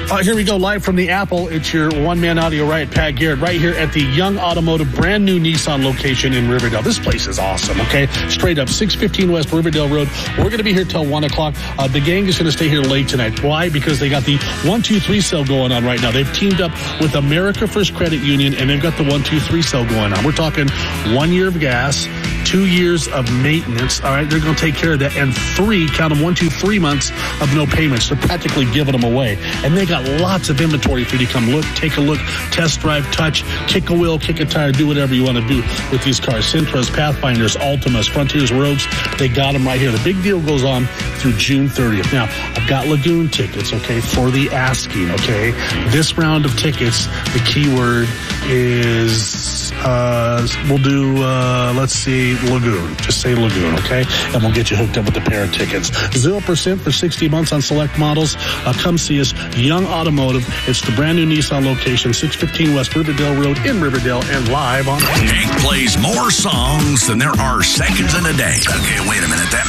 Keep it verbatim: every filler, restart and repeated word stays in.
Uh, here we go, live from the Apple. It's your one-man audio riot, Pat Garrett, right here at the Young Automotive brand new Nissan location in Riverdale. This place is awesome, okay? Straight up, six fifteen West Riverdale Road. We're going to be here till one o'clock. Uh, the gang is going to stay here late tonight. Why? Because they got the one two three sale going on right now. They've teamed up with America First Credit Union, and they've got the one two three sale going on. We're talking one year of gas, two years of maintenance. All right, they're going to take care of that, and three, count them, one, two, three months of no payments. They're practically giving them away, and they got lots of inventory for you to come look, take a look, test drive, touch, kick a wheel, kick a tire, do whatever you want to do with these cars. Sentras, Pathfinders, Altimas, Frontiers, Rogues, they got them right here. The big deal goes on through June thirtieth. Now, I've got Lagoon tickets, okay, for the asking, okay? This round of tickets, the keyword is, uh, we'll do, uh, let's see, Lagoon. Just say Lagoon, okay? And we'll get you hooked up with a pair of tickets. zero percent for sixty months on select models. Uh, come see us, Young Automotive. It's the brand new Nissan location, six fifteen West Riverdale Road in Riverdale, and live on... Hank plays more songs than there are seconds in a day. Okay, wait a minute. That